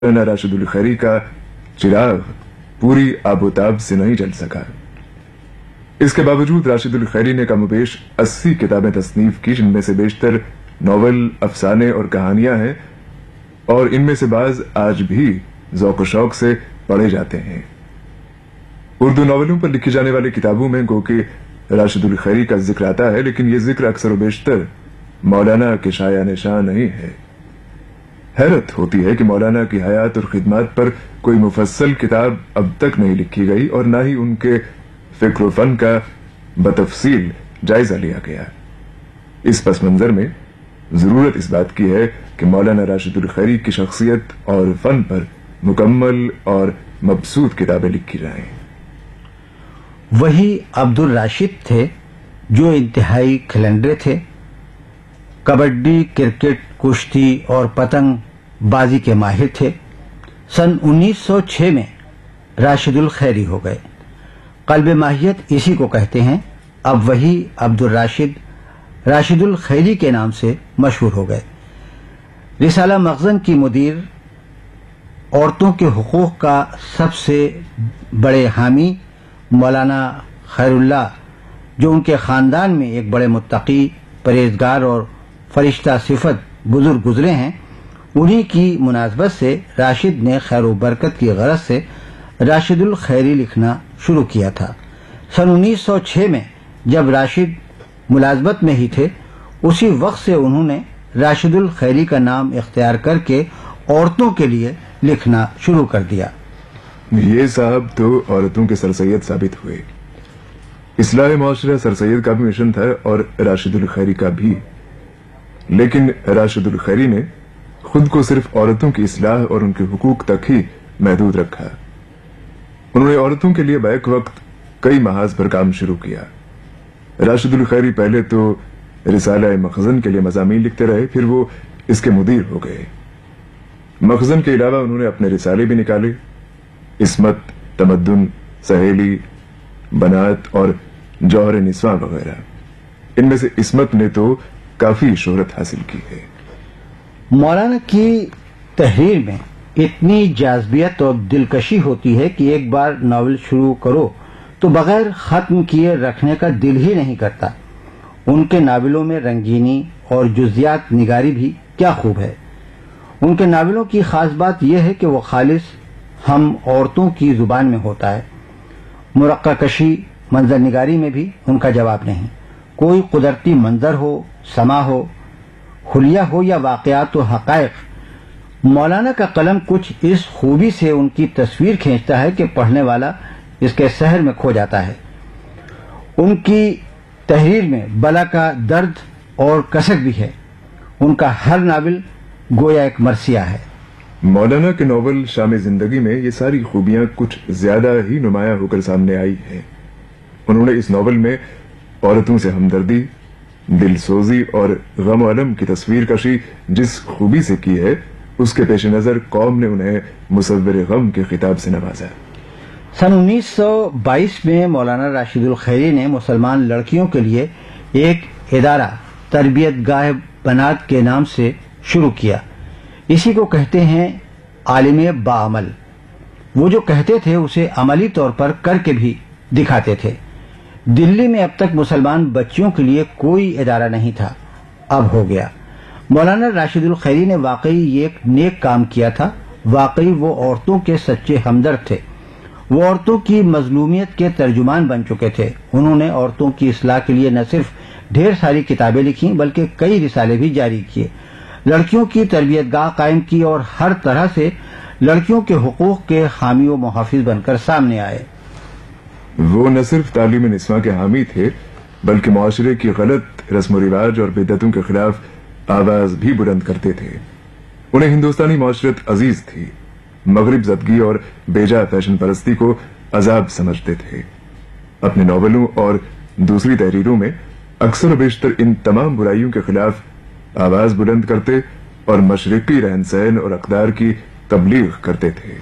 मौलाना राशिदुल खैरी का चिराग पूरी आबोताब से नहीं जल सका। इसके बावजूद राशिदुल खैरी ने कमोबेश 80 किताबें तस्नीफ की, जिनमें से बेशतर नॉवल, अफसाने और कहानियां हैं, और इनमें से बाज आज भी ज़ौक़ शौक़ से पढ़े जाते हैं। उर्दू नॉवलों पर लिखी जाने वाली किताबों में गो कि राशिदुल खैरी का जिक्र आता है, लेकिन ये जिक्र अक्सर बेशतर मौलाना के शायान शान नहीं है। हैरत होती है कि मौलाना की हयात और खिदमत पर कोई मुफस्सल किताब अब तक नहीं लिखी गई और न ही उनके फिक्र फन का बतफसील जायजा लिया गया। इस पस मंजर में जरूरत इस बात की है कि मौलाना राशिदुल खैरी की शख्सियत और फन पर मुकम्मल और मबसूत किताबें लिखी जाएं। वही अब्दुल राशिद थे जो इंतहाई खिलंडरे थे। कबड्डी, क्रिकेट, कुश्ती और पतंग बाजी के माहिर थे। सन 1906 में राशिदुल खैरी हो गए। कल्ब माहियत इसी को कहते हैं। अब वही अब्दुल राशिद राशिदुल खैरी के नाम से मशहूर हो गए। रिसाला मखज़न की मुदीर, औरतों के हुकूक का सबसे बड़े हामी मौलाना खैरुल्लाह, जो उनके खानदान में एक बड़े मुत्तकी, परहेजगार और फरिश्ता सिफत बुजुर्ग गुजरे हैं, उन्हीं की मुनासबत से राशिद ने खैर व बरकत की गरज से राशिदुल खैरी लिखना शुरू किया था। सन 1906 में जब राशिद मुलाजमत में ही थे, उसी वक्त से उन्होंने राशिदुल खैरी का नाम इख्तियार करके औरतों के लिए लिखना शुरू कर दिया। ये साहब तो औरतों के सरसैयद साबित हुए। इस्लाह माशरा सरसैयद का भी मिशन था और राशिदुल खैरी का भी, लेकिन राशिदुल खैरी ने खुद को सिर्फ औरतों की इस्लाह और उनके हुकूक तक ही महदूद रखा। उन्होंने औरतों के लिए बैक वक्त कई महाज पर काम शुरू किया। राशिदुल खैरी पहले तो रिसाला मखज़न के लिए मज़ामीन लिखते रहे, फिर वो इसके मुदीर हो गए। मखज़न के अलावा उन्होंने अपने रिसाले भी निकाले, इस्मत, तमद्दुन, सहेली, बनात और जौहर निस्वां वगैरह। इनमें से इस्मत ने तो काफी शोहरत हासिल की है। मौलाना की तहरीर में इतनी जाज़बियत और दिलकशी होती है कि एक बार नावल शुरू करो तो बगैर खत्म किए रखने का दिल ही नहीं करता। उनके नावलों में रंगीनी और जुज़ियात निगारी भी क्या खूब है। उनके नावलों की खास बात यह है कि वो खालिस हम औरतों की जुबान में होता है। मुरक्का कशी, मंजर निगारी में भी उनका जवाब नहीं। कोई कुदरती मंजर हो, समा हो, हुलिया हो या वाक़यात व हक़ाइक़, मौलाना का कलम कुछ इस खूबी से उनकी तस्वीर खींचता है कि पढ़ने वाला इसके सहर में खो जाता है। उनकी तहरीर में बला का दर्द और कसक भी है। उनका हर नावल गोया एक मरसिया है। मौलाना के नॉवल शाम जिंदगी में ये सारी खूबियां कुछ ज्यादा ही नुमाया होकर सामने आई है। उन्होंने इस नॉवल में औरतों से हमदर्दी, दिलसोजी और गम अलम की तस्वीर कशी जिस खूबी से की है, उसके पेश नजर कौम ने उन्हें मुसव्विर गम के खिताब से नवाजा। सन 1922 में मौलाना राशिदुल खैरी ने मुसलमान लड़कियों के लिए एक इदारा तरबियत गाह बनात के नाम से शुरू किया। इसी को कहते हैं आलिम बाअमल। वो जो कहते थे उसे अमली तौर पर करके भी दिखाते थे। दिल्ली में अब तक मुसलमान बच्चियों के लिए कोई इदारा नहीं था, अब हो गया। मौलाना राशिदुल खैरी ने वाकई ये एक नेक काम किया था। वाकई वो औरतों के सच्चे हमदर्द थे। वो औरतों की मजलूमियत के तर्जुमान बन चुके थे। उन्होंने औरतों की इस्लाह के लिए न सिर्फ ढेर सारी किताबें लिखी, बल्कि कई रिसाले भी जारी किए। लड़कियों की तरबियतगाह कायम की और हर तरह से लड़कियों के हुकूक के हामी व मुहाफिज बनकर सामने आए। वो न सिर्फ तालीम निस्वा के हामी थे, बल्कि मुआशरे की गलत रस्म रिवाज और बिदअतों के खिलाफ आवाज भी बुलंद करते थे। उन्हें हिंदुस्तानी मुआशरत अजीज थी। मगरिब ज़दगी और बेजा फैशन परस्ती को अजाब समझते थे। अपने नॉवलों और दूसरी तहरीरों में अक्सर बेशतर इन तमाम बुराइयों के खिलाफ आवाज बुलंद करते और मशरिकी रहन सहन और अक़दार की तबलीग करते थे।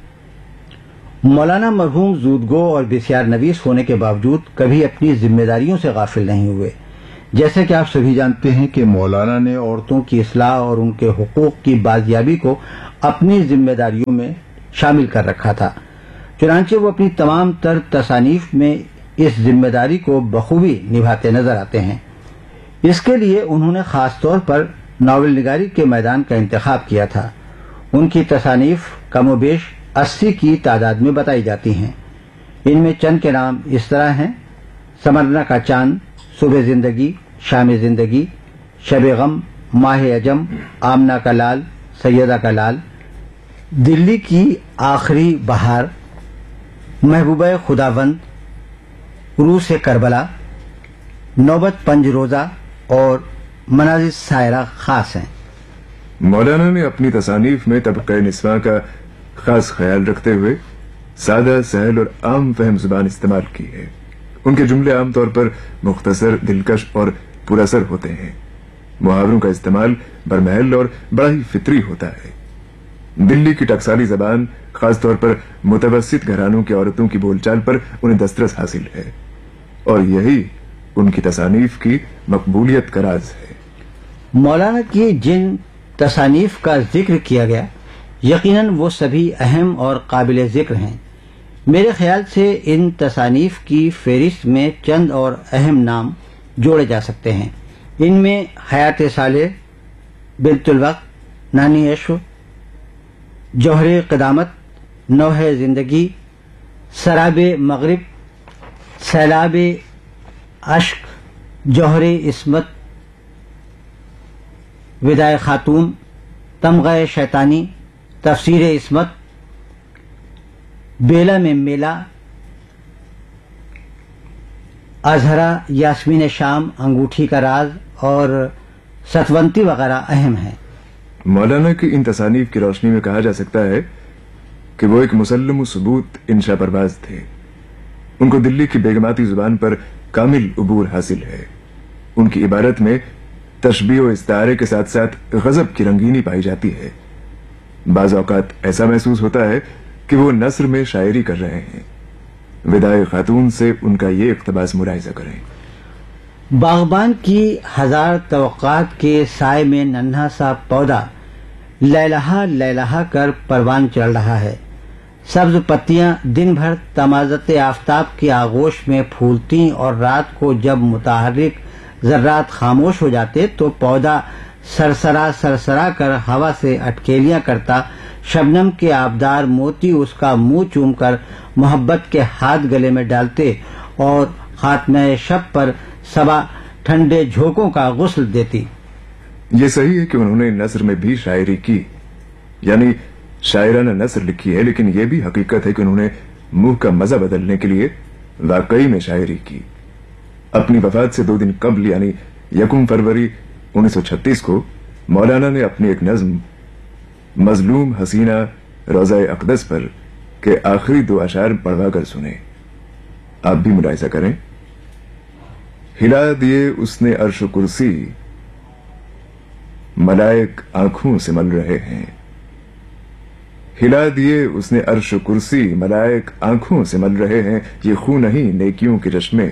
मौलाना मरहूम ज़ूदगो और बिस्यार नवीस होने के बावजूद कभी अपनी जिम्मेदारियों से गाफिल नहीं हुए। जैसे कि आप सभी जानते हैं कि मौलाना ने औरतों की इस्लाह और उनके हुकूक की बाजियाबी को अपनी जिम्मेदारियों में शामिल कर रखा था। चुनांचे वो अपनी तमाम तर तसानीफ में इस जिम्मेदारी को बखूबी निभाते नजर आते हैं। इसके लिए उन्होंने खास तौर पर नावल निगारी के मैदान का इंतखाब किया था। उनकी तसानीफ कमोबेश 80 की तादाद में बताई जाती हैं। इनमें चंद के नाम इस तरह हैं: समरना का चांद, सुबह जिंदगी, शाम जिंदगी, शब गम, माह अजम, आमना का लाल, सैयदा का लाल, दिल्ली की आखिरी बहार, महबूबा खुदावंद, रूस करबला, नौबत पंज रोजा और मनाजिर सायरा खास हैं। मौलाना ने अपनी तसानीफ में तबक़े निस्वां का खास ख्याल रखते हुए सादा, सहल और आम फहम जुबान इस्तेमाल की है। उनके जुमले आमतौर पर मुख्तसर, दिलकश और पुरअसर होते हैं। मुहावरों का इस्तेमाल बरमहल और बड़ा ही फितरी होता है। दिल्ली की टकसाली जबान खासतौर पर मुतवस्सित घरानों की औरतों की बोलचाल पर उन्हें दस्तरस हासिल है और यही उनकी तसानीफ की मकबूलियत का राज है। मौलाना की जिन तसानीफ का जिक्र किया गया, यकीनन वो सभी अहम और काबिल जिक्र हैं। मेरे ख्याल से इन तसानीफ की फेरिस्त में चंद और अहम नाम जोड़े जा सकते हैं। इनमें हयात साले, बिंतुल वक्त, नानी इश्क, जौहरे क़दामत, नौह जिंदगी, सराबे मगरिब, सैलाबे अश्क, जौहरे इस्मत, विदाए खातून, तमग़े शैतानी, तफसीर इस्मत, बेला में मेला, अजहरा, यास्मीन शाम, अंगूठी का राज और सतवंती वगैरह अहम हैं। मौलाना की इन तसानीफ की रोशनी में कहा जा सकता है कि वो एक मुसल्लम सबूत इंशा परवाज थे। उनको दिल्ली की बेगमाती जुबान पर कामिल उबूर हासिल है। उनकी इबारत में तशबीह व इस्तारे के साथ साथ गजब की रंगीनी पाई जाती है। बाज़ औक़ात ऐसा महसूस होता है कि वो नस्र में शायरी कर रहे हैं। विदाए खातून से उनका ये इक़्तिबास मुलाहिज़ा करें: बागबान की हजार तवक्कात के साए में नन्हा सा पौधा लैलहा लैलहा कर परवान चल रहा है। सब्ज पत्तियां दिन भर तमाज़त आफताब की आगोश में फूलती और रात को जब मुतहर्रिक जर्रात खामोश हो जाते तो पौधा सरसरा सरसरा कर हवा से अटकेलियां करता। शबनम के आबदार मोती उसका मुंह चूमकर मोहब्बत के हाथ गले में डालते और खात्मे शब पर सबा ठंडे झोंकों का गुस्ल देती। ये सही है कि उन्होंने नस्र में भी शायरी की, यानी शायराना नस्र लिखी है, लेकिन यह भी हकीकत है कि उन्होंने मुंह का मजा बदलने के लिए वाकई में शायरी की। अपनी वफात से 2 दिन कबल यानी 1 फरवरी 1936 को मौलाना ने अपनी एक नज्म मजलूम हसीना रोज़ा अक़दस पर के आखिरी 2 अशार पढ़वा कर सुने। आप भी मुलाहिज़ा करें: हिला दिए उसने अर्श कुर्सी, मलाइक आंखों से मल रहे हैं। हिला दिए उसने अर्श कुर्सी, मलाइक आंखों से मल रहे हैं। ये खून नहीं नेकियों के चश्मे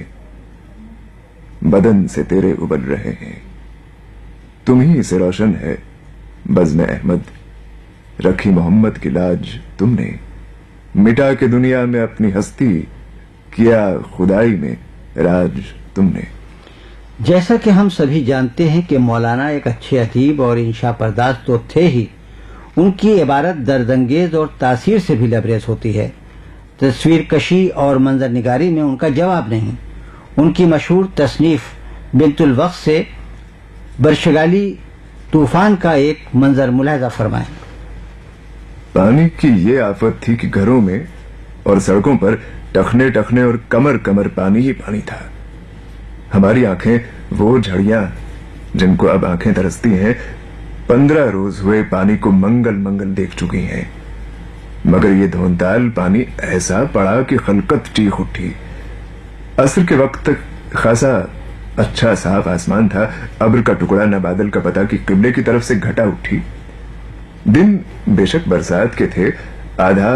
बदन से तेरे उबल रहे हैं। तुम ही से रोशन है बज़्म अहमद, रखी मोहम्मद की लाज तुमने। मिटा के दुनिया में अपनी हस्ती, किया खुदाई में राज तुमने। जैसा कि हम सभी जानते हैं कि मौलाना एक अच्छे अदीब और इंशा पर्दाज तो थे ही, उनकी इबारत दर्दंगेज और तासीर से भी लबरेज होती है। तस्वीर कशी और मंजर निगारी में उनका जवाब नहीं। उनकी मशहूर तसनीफ बिंतुल वक्त से बरशगाली तूफान का एक मंजर मुलाहिजा फरमाएं। पानी की ये आफत थी कि घरों में और सड़कों पर टखने टखने और कमर कमर पानी ही पानी था। हमारी आंखें वो झड़ियां जिनको अब आंखें तरसती हैं, 15 रोज हुए पानी को मंगल मंगल देख चुकी हैं, मगर ये धोंताल पानी ऐसा पड़ा कि खलकत चीख उठी। असर के वक्त तक खासा अच्छा साफ आसमान था, अब्र का टुकड़ा न बादल का पता कि किबले की तरफ से घटा उठी। दिन बेशक बरसात के थे, आधा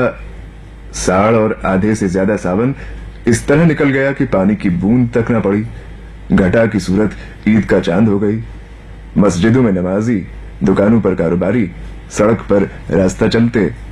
साड़ और आधे से ज्यादा सावन इस तरह निकल गया कि पानी की बूंद तक न पड़ी। घटा की सूरत ईद का चांद हो गई। मस्जिदों में नमाजी, दुकानों पर कारोबारी, सड़क पर रास्ता चलते